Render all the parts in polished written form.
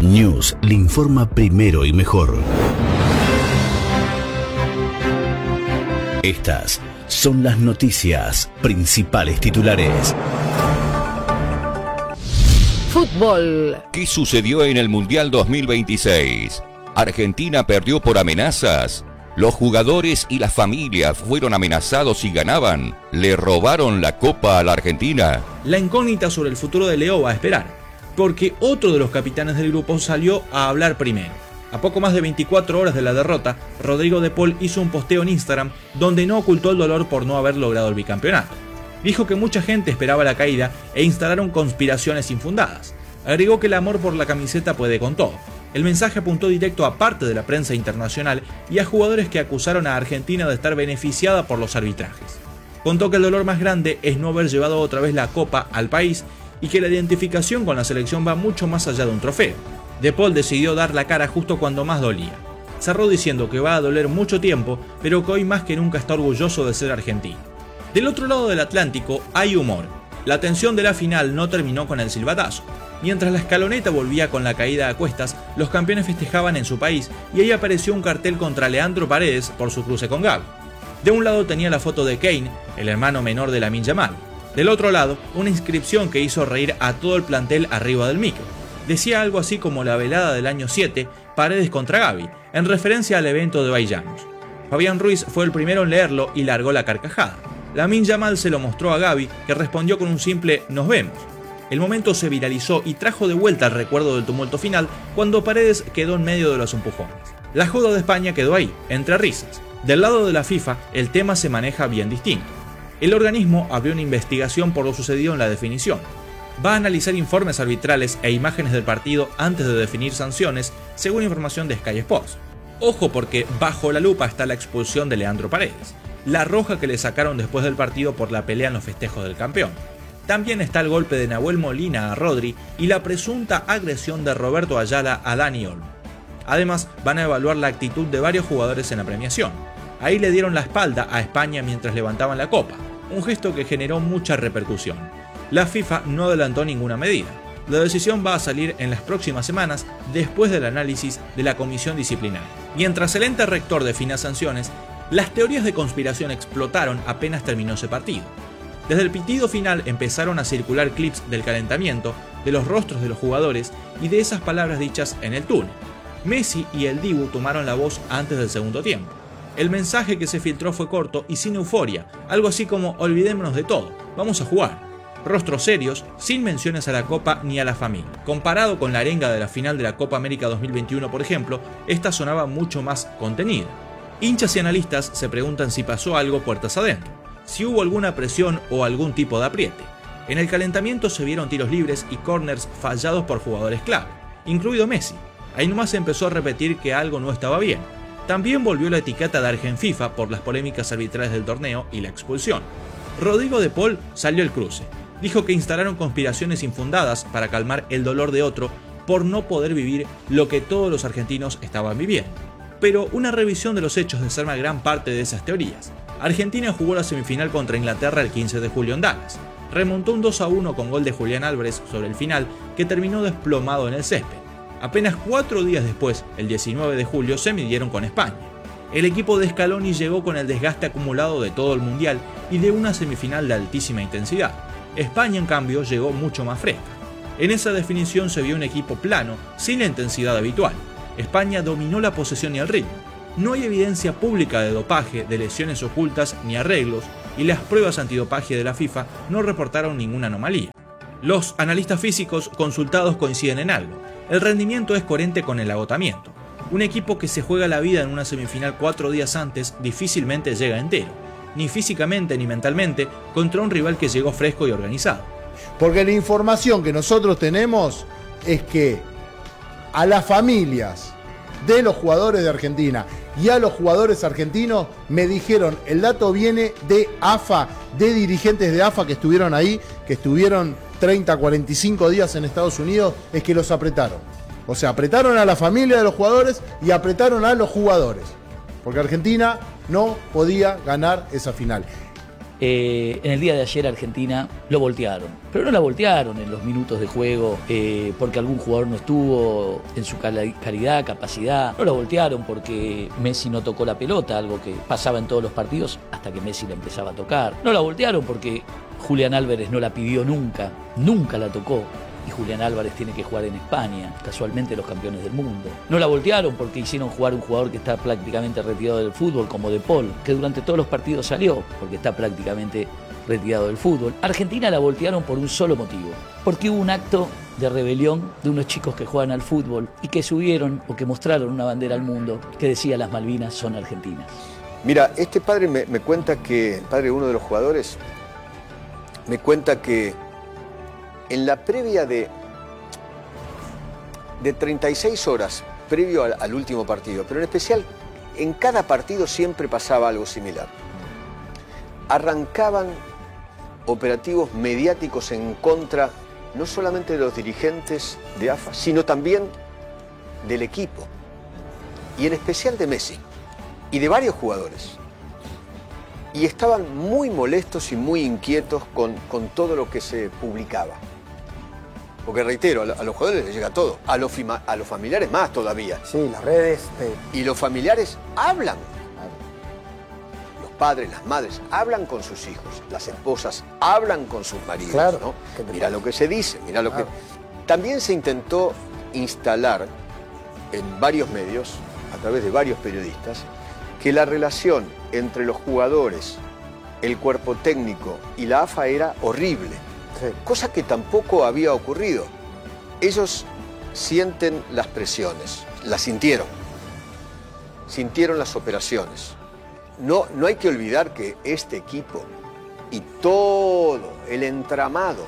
News le informa primero y mejor. Estas son las noticias principales titulares. Fútbol. ¿Qué sucedió en el Mundial 2026? Argentina perdió por amenazas. Los jugadores y las familias fueron amenazados si ganaban. Le robaron la copa a la Argentina. La incógnita sobre el futuro de Leo va a esperar, porque otro de los capitanes del grupo salió a hablar primero. A poco más de 24 horas de la derrota, Rodrigo de Paul hizo un posteo en Instagram donde no ocultó el dolor por no haber logrado el bicampeonato. Dijo que mucha gente esperaba la caída e instalaron conspiraciones infundadas. Agregó que el amor por la camiseta puede con todo. El mensaje apuntó directo a parte de la prensa internacional y a jugadores que acusaron a Argentina de estar beneficiada por los arbitrajes. Contó que el dolor más grande es no haber llevado otra vez la copa al país y que la identificación con la selección va mucho más allá de un trofeo. De Paul decidió dar la cara justo cuando más dolía. Cerró diciendo que va a doler mucho tiempo, pero que hoy más que nunca está orgulloso de ser argentino. Del otro lado del Atlántico hay humor. La tensión de la final no terminó con el silbatazo. Mientras la escaloneta volvía con la caída a cuestas, los campeones festejaban en su país y ahí apareció un cartel contra Leandro Paredes por su cruce con Gavi. De un lado tenía la foto de Kane, el hermano menor de Lamine Yamal. Del otro lado, una inscripción que hizo reír a todo el plantel arriba del micro. Decía algo así como la velada del año 7, Paredes contra Gavi, en referencia al evento de Baillanos. Fabián Ruiz fue el primero en leerlo y largó la carcajada. Lamine Yamal se lo mostró a Gavi, que respondió con un simple "nos vemos". El momento se viralizó y trajo de vuelta el recuerdo del tumulto final cuando Paredes quedó en medio de los empujones. La joda de España quedó ahí, entre risas. Del lado de la FIFA, el tema se maneja bien distinto. El organismo abrió una investigación por lo sucedido en la definición. Va a analizar informes arbitrales e imágenes del partido antes de definir sanciones, según información de Sky Sports. Ojo porque bajo la lupa está la expulsión de Leandro Paredes, la roja que le sacaron después del partido por la pelea en los festejos del campeón. También está el golpe de Nahuel Molina a Rodri y la presunta agresión de Roberto Ayala a Dani Olmo. Además, van a evaluar la actitud de varios jugadores en la premiación. Ahí le dieron la espalda a España mientras levantaban la copa, un gesto que generó mucha repercusión. La FIFA no adelantó ninguna medida. La decisión va a salir en las próximas semanas después del análisis de la comisión disciplinaria. Mientras el ente rector defina sanciones, las teorías de conspiración explotaron apenas terminó ese partido. Desde el pitido final empezaron a circular clips del calentamiento, de los rostros de los jugadores y de esas palabras dichas en el túnel. Messi y el Dibu tomaron la voz antes del segundo tiempo. El mensaje que se filtró fue corto y sin euforia, algo así como olvidémonos de todo, vamos a jugar. Rostros serios, sin menciones a la Copa ni a la familia. Comparado con la arenga de la final de la Copa América 2021, por ejemplo, esta sonaba mucho más contenida. Hinchas y analistas se preguntan si pasó algo puertas adentro, si hubo alguna presión o algún tipo de apriete. En el calentamiento se vieron tiros libres y corners fallados por jugadores clave, incluido Messi. Ahí nomás se empezó a repetir que algo no estaba bien. También volvió la etiqueta de Argenfifa por las polémicas arbitrales del torneo y la expulsión. Rodrigo de Paul salió el cruce. Dijo que instalaron conspiraciones infundadas para calmar el dolor de otro por no poder vivir lo que todos los argentinos estaban viviendo. Pero una revisión de los hechos desarma gran parte de esas teorías. Argentina jugó la semifinal contra Inglaterra el 15 de julio en Dallas. Remontó un 2-1 con gol de Julián Álvarez sobre el final, que terminó desplomado en el césped. Apenas 4 días después, el 19 de julio, se midieron con España. El equipo de Scaloni llegó con el desgaste acumulado de todo el Mundial y de una semifinal de altísima intensidad. España, en cambio, llegó mucho más fresca. En esa definición se vio un equipo plano, sin la intensidad habitual. España dominó la posesión y el ritmo. No hay evidencia pública de dopaje, de lesiones ocultas ni arreglos, y las pruebas antidopaje de la FIFA no reportaron ninguna anomalía. Los analistas físicos consultados coinciden en algo: el rendimiento es coherente con el agotamiento. Un equipo que se juega la vida en una semifinal 4 días antes difícilmente llega entero, ni físicamente ni mentalmente, contra un rival que llegó fresco y organizado. Porque la información que nosotros tenemos es que a las familias de los jugadores de Argentina y a los jugadores argentinos me dijeron, el dato viene de AFA, de dirigentes de AFA que estuvieron ahí, que estuvieron 30, 45 días en Estados Unidos, es que los apretaron. O sea, apretaron a la familia de los jugadores y apretaron a los jugadores. Porque Argentina no podía ganar esa final. En el día de ayer Argentina lo voltearon, pero no la voltearon en los minutos de juego porque algún jugador no estuvo en su calidad, capacidad. No la voltearon porque Messi no tocó la pelota, algo que pasaba en todos los partidos hasta que Messi la empezaba a tocar. No la voltearon porque Julián Álvarez no la pidió nunca la tocó. Y Julián Álvarez tiene que jugar en España, casualmente los campeones del mundo. No la voltearon porque hicieron jugar un jugador que está prácticamente retirado del fútbol, como De Paul, que durante todos los partidos salió, porque está prácticamente retirado del fútbol. Argentina la voltearon por un solo motivo, porque hubo un acto de rebelión de unos chicos que juegan al fútbol y que subieron o que mostraron una bandera al mundo que decía las Malvinas son argentinas. Mira, este padre me cuenta que, el padre de uno de los jugadores, me cuenta que en la previa de 36 horas, previo al último partido, pero en especial en cada partido siempre pasaba algo similar. Arrancaban operativos mediáticos en contra no solamente de los dirigentes de AFA, sino también del equipo, y en especial de Messi, y de varios jugadores. Y estaban muy molestos y muy inquietos con todo lo que se publicaba. Porque reitero, a los jugadores les llega todo, a los familiares más todavía. Sí, las redes. Y los familiares hablan. Los padres, las madres, hablan con sus hijos. Las esposas hablan con sus maridos. Claro, ¿no? Mira lo que se dice, mira lo que... También se intentó instalar en varios medios, a través de varios periodistas, que la relación entre los jugadores, el cuerpo técnico y la AFA era horrible. Cosa que tampoco había ocurrido. Ellos sienten las presiones, las sintieron las operaciones. No hay que olvidar que este equipo y todo el entramado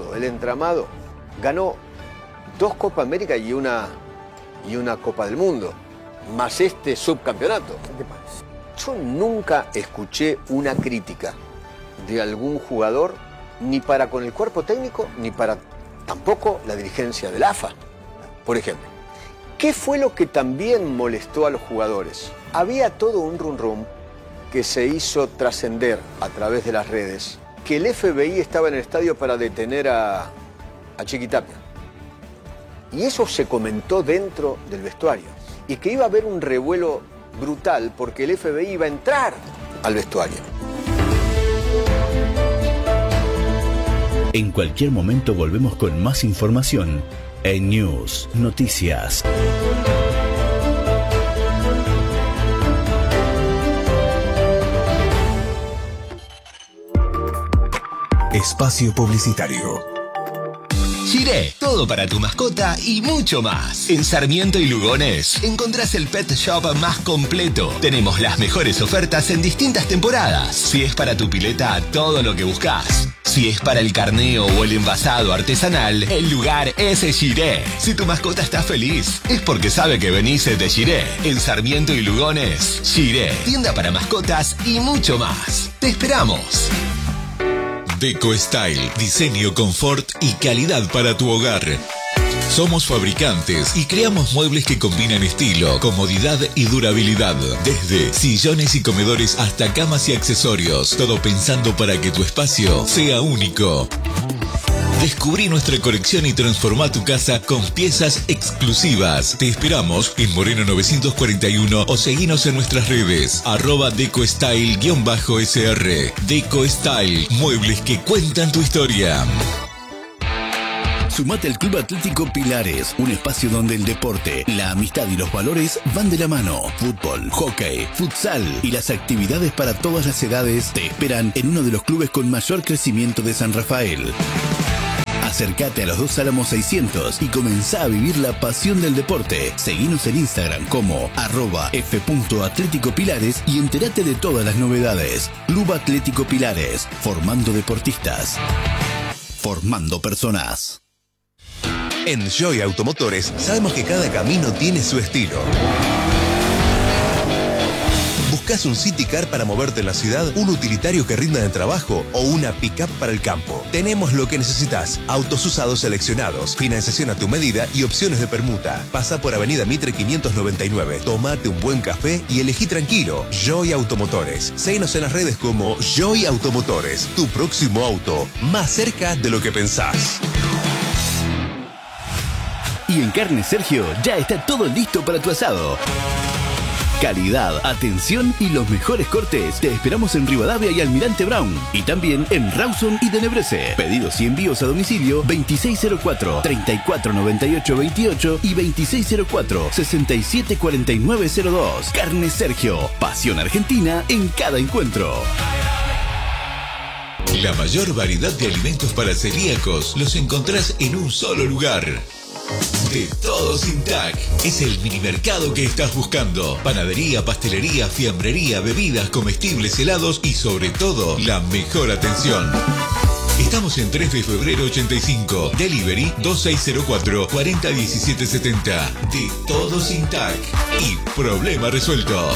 ganó 2 Copa América y una Copa del Mundo, más este subcampeonato. Yo nunca escuché una crítica de algún jugador ni para con el cuerpo técnico, ni para tampoco la dirigencia del AFA, por ejemplo. ¿Qué fue lo que también molestó a los jugadores? Había todo un rum que se hizo trascender a través de las redes, que el FBI estaba en el estadio para detener a Chiquitapia. Y eso se comentó dentro del vestuario. Y que iba a haber un revuelo brutal porque el FBI iba a entrar al vestuario. En cualquier momento volvemos con más información en News Noticias. Espacio publicitario. Chiré, todo para tu mascota y mucho más. En Sarmiento y Lugones encontrás el pet shop más completo. Tenemos las mejores ofertas en distintas temporadas. Si es para tu pileta, todo lo que buscas. Si es para el carneo o el envasado artesanal, el lugar es Chiré. Si tu mascota está feliz, es porque sabe que venís de Chiré. En Sarmiento y Lugones, Chiré, tienda para mascotas y mucho más. ¡Te esperamos! Deco Style, diseño, confort y calidad para tu hogar. Somos fabricantes y creamos muebles que combinan estilo, comodidad y durabilidad. Desde sillones y comedores hasta camas y accesorios. Todo pensando para que tu espacio sea único. Descubrí nuestra colección y transformá tu casa con piezas exclusivas. Te esperamos en Moreno 941 o seguinos en nuestras redes @DecoStyle_SR. Deco Style, muebles que cuentan tu historia. Sumate al Club Atlético Pilares, un espacio donde el deporte, la amistad y los valores van de la mano. Fútbol, hockey, futsal y las actividades para todas las edades te esperan en uno de los clubes con mayor crecimiento de San Rafael. Acércate a los 2 Álamos 600 y comenzá a vivir la pasión del deporte. Seguinos en Instagram como @f.atléticopilares y entérate de todas las novedades. Club Atlético Pilares, formando deportistas, formando personas. En Joy Automotores sabemos que cada camino tiene su estilo. ¿Buscas un City Car para moverte en la ciudad, un utilitario que rinda en el trabajo o una pick-up para el campo? Tenemos lo que necesitas. Autos usados seleccionados, financiación a tu medida y opciones de permuta. Pasa por Avenida Mitre 599. Tómate un buen café y elegí tranquilo. Joy Automotores. Seguinos en las redes como Joy Automotores. Tu próximo auto, más cerca de lo que pensás. Y en Carne Sergio ya está todo listo para tu asado. Calidad, atención y los mejores cortes. Te esperamos en Rivadavia y Almirante Brown. Y también en Rawson y Tenebrese. Pedidos y envíos a domicilio 2604-349828 y 2604-674902. Carne Sergio. Pasión argentina en cada encuentro. La mayor variedad de alimentos para celíacos los encontrás en un solo lugar. De Todo Sin TAC. Es el minimercado que estás buscando. Panadería, pastelería, fiambrería, bebidas, comestibles, helados y sobre todo, la mejor atención. Estamos en 3 de febrero 85. Delivery 2604-401770. De Todo Sin TAC. Y problema resuelto.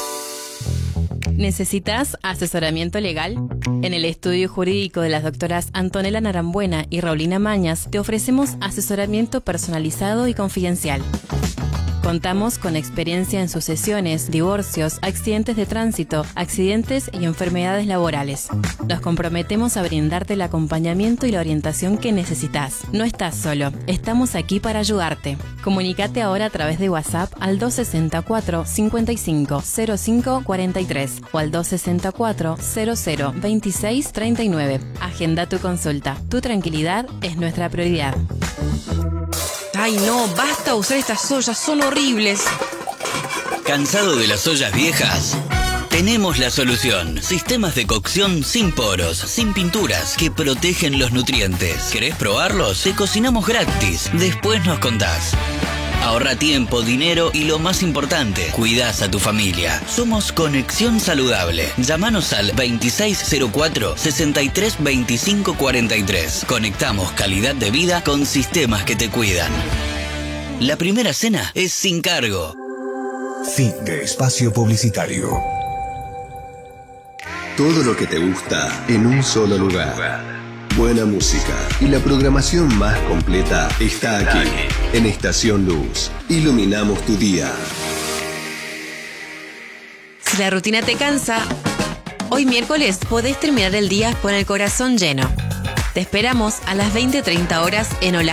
¿Necesitas asesoramiento legal? En el estudio jurídico de las doctoras Antonella Narambuena y Raulina Mañas te ofrecemos asesoramiento personalizado y confidencial. Contamos con experiencia en sucesiones, divorcios, accidentes de tránsito, accidentes y enfermedades laborales. Nos comprometemos a brindarte el acompañamiento y la orientación que necesitas. No estás solo, estamos aquí para ayudarte. Comunícate ahora a través de WhatsApp al 264 55 05 43 o al 264 00 26 39. Agenda tu consulta. Tu tranquilidad es nuestra prioridad. Ay, no, basta usar estas ollas, son horribles. ¿Cansado de las ollas viejas? Tenemos la solución. Sistemas de cocción sin poros, sin pinturas, que protegen los nutrientes. ¿Querés probarlos? Te cocinamos gratis. Después nos contás. Ahorra tiempo, dinero y lo más importante, cuidás a tu familia. Somos Conexión Saludable. Llámanos al 2604-632543. Conectamos calidad de vida con sistemas que te cuidan. La primera cena es sin cargo. Fin de espacio publicitario. Todo lo que te gusta en un solo lugar. Buena música y la programación más completa está aquí, en Estación Luz. Iluminamos tu día. Si la rutina te cansa, hoy miércoles podés terminar el día con el corazón lleno. Te esperamos a las 20:30 horas en Hola